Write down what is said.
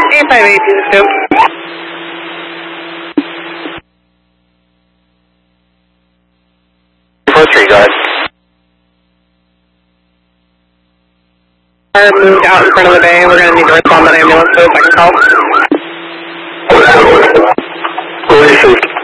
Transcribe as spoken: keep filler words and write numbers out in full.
eight five eight two six two. four three, go ahead. Car moved out in front of the bay. We're going to need to respond to an ambulance, so second call. Police is